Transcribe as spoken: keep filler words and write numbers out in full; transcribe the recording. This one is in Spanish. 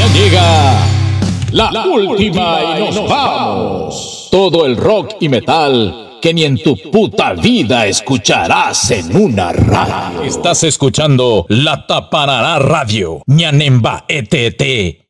llega la, la última y nos vamos. Todo el rock y metal que ni en tu puta vida escucharás en una radio. Estás escuchando La Taparara Radio. Ñanemba E T T.